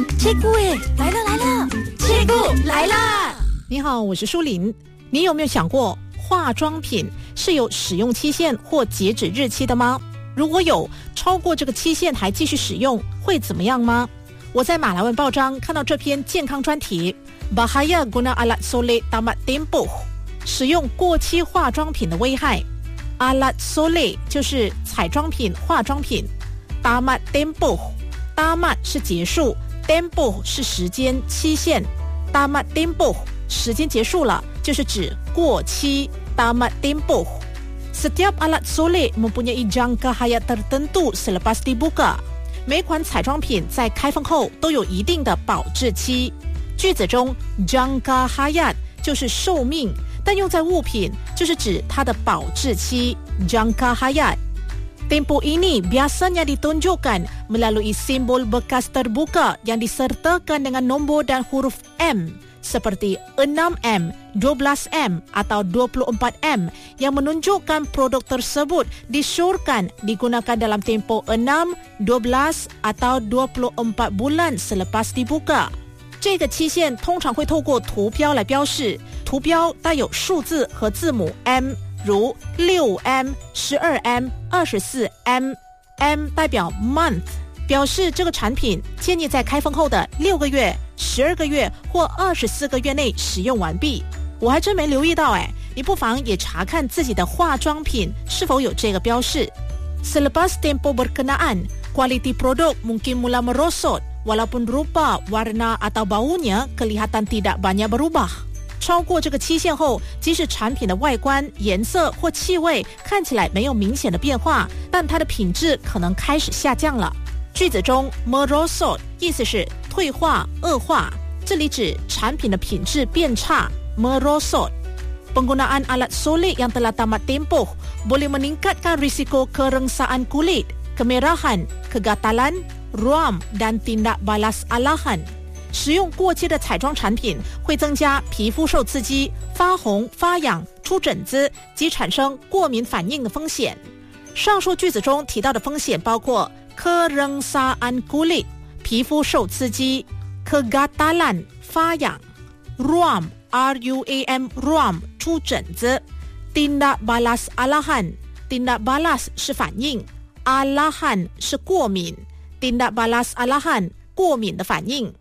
Cikgu来了，Cikgu来啦！ 你好，我是舒琳。你有没有想过，化妆品是有使用期限或截止日期的吗？如果有，超过这个期限还继续使用，会怎么样吗？我在马来文报章看到这篇健康专题 Bahaya guna alat soleh tamat tempoh 使用过期化妆品的危害。 Alat soleh 就是彩妆品、化妆品， tamat tempoh tamat 是结束， tempoh 是时间期限， tamat tempoh 时间结束了，就是指过期。 tamat tempoh Setiap alat soleh mempunyai jangka hayat tertentu selepas dibuka。 每款彩妆品在开封后都有一定的保质期。句子中 jangka hayat 就是寿命，但用在物品就是指它的保质期。 jangka hayat Tempoh ini biasanya ditunjukkan melalui simbol bekas terbuka yang disertakan dengan nombor dan huruf M seperti 6M, 12M atau 24M yang menunjukkan produk tersebut disyorkan digunakan dalam tempoh 6, 12 atau 24 bulan selepas dibuka。 这个期限通常会透过图标来标示，图标带有数字和字母 M， 如 6M, 12M, 24M。 M 代表 month， 表示这个产品建议在开封后的6个月、12个月或24个月内使用完毕。我还真没留意到你不妨也查看自己的化妆品是否有这个标示。 Selepas tempoh berkenaan, kualiti produk mungkin mula merosot walaupun rupa, warna atau baunya kelihatan tidak banyak berubah。 超过这个期限后，即使产品的外观、颜色或气味看起来没有明显的变化，但它的品质可能开始下降了。句子中 merosot 意思是退化、恶化，这里指产品的品质变差。 merosot Penggunaan alat soleh yang telah tamat tempoh boleh meningkatkan risiko kerengsaan kulit, kemerahan, kegatalan, ruam dan tindak balas alahan。 使用过期的彩妆产品会增加皮肤受刺激、发红、发痒、出疹子及产生过敏反应的风险。上述句子中提到的风险包括 kerengsaan kulit 皮肤受刺激， kegatalan 发痒， ruam ruam ruam 出疹子， tindak balas alahan tindak balas 是反应， alahan 是过敏， tindak balas alahan 过敏的反应。